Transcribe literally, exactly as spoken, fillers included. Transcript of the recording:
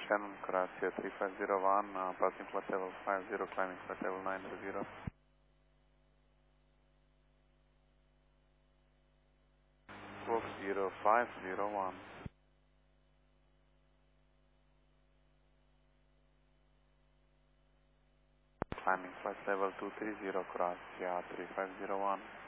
Shannon, Croatia three five zero one, uh, passing flight level five zero, climbing flight level nine zero. Fox zero five zero one. Climbing flight level two three zero, Croatia three five zero one.